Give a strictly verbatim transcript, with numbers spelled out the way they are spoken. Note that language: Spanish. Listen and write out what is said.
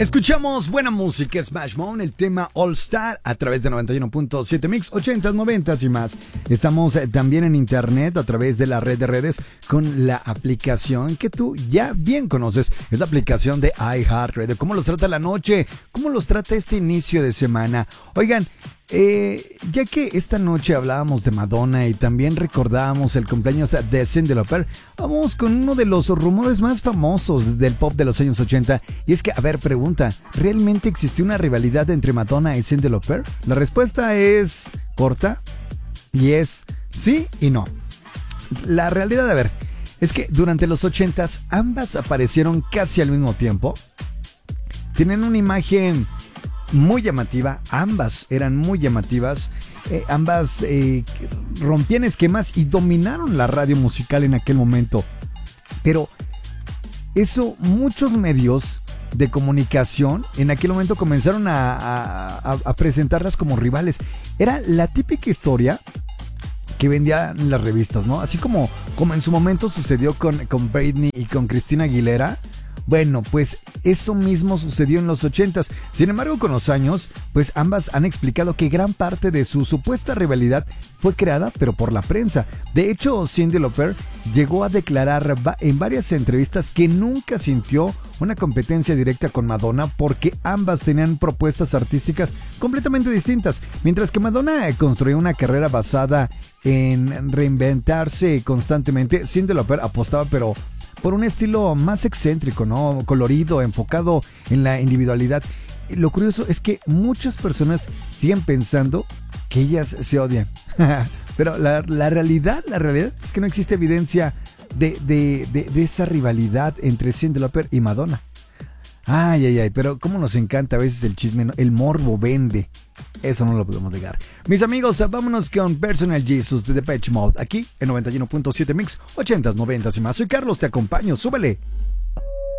Escuchamos buena música, Smash Mouth, el tema All Star a través de noventa y uno punto siete Mix, ochentas, noventas y más. Estamos eh, también en internet a través de la red de redes con la aplicación que tú ya bien conoces. Es la aplicación de iHeartRadio. ¿Cómo los trata la noche? ¿Cómo los trata este inicio de semana? Oigan, Eh, ya que esta noche hablábamos de Madonna y también recordábamos el cumpleaños de Cyndi Lauper, vamos con uno de los rumores más famosos del pop de los años ochenta. Y es que, a ver, pregunta, ¿realmente existió una rivalidad entre Madonna y Cyndi Lauper? La respuesta es corta y es sí y no. La realidad, a ver, es que durante los ochentas ambas aparecieron casi al mismo tiempo. Tienen una imagen muy llamativa, ambas eran muy llamativas, eh, ambas eh, rompían esquemas y dominaron la radio musical en aquel momento. Pero eso, muchos medios de comunicación en aquel momento comenzaron a, a, a presentarlas como rivales. Era la típica historia que vendían las revistas, ¿no? Así como, como en su momento sucedió con, con Britney y con Christina Aguilera. Bueno, pues eso mismo sucedió en los ochentas. Sin embargo, con los años, pues ambas han explicado que gran parte de su supuesta rivalidad fue creada, pero por la prensa. De hecho, Cyndi Lauper llegó a declarar en varias entrevistas que nunca sintió una competencia directa con Madonna porque ambas tenían propuestas artísticas completamente distintas. Mientras que Madonna construyó una carrera basada en reinventarse constantemente, Cyndi Lauper apostaba, pero por un estilo más excéntrico, ¿no? Colorido, enfocado en la individualidad. Lo curioso es que muchas personas siguen pensando que ellas se odian. Pero la, la realidad, la realidad es que no existe evidencia de, de, de, de esa rivalidad entre Cyndi Lauper y Madonna. Ay, ay, ay, pero cómo nos encanta a veces el chisme, ¿no? El morbo vende. Eso no lo podemos negar. Mis amigos, vámonos con Personal Jesus de Depeche Mode, aquí en noventa y uno punto siete Mix, ochentas, noventas y más. Soy Carlos, te acompaño, súbele.